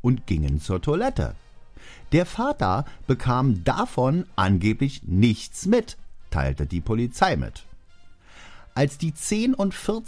und gingen zur Toilette. Der Vater bekam davon angeblich nichts mit, teilte die Polizei mit. Als die 10- und